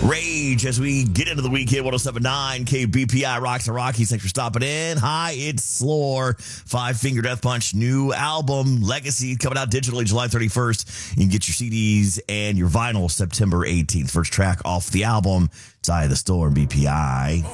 Rage as we get into the weekend. 107.9 KBPI Rocks and Rockies. Thanks for stopping in. Hi, it's Slore. Five Finger Death Punch new album Legacy coming out digitally July 31st. You can get your CDs and your vinyl September 18th. First track off the album. It's Eye of the Storm, BPI.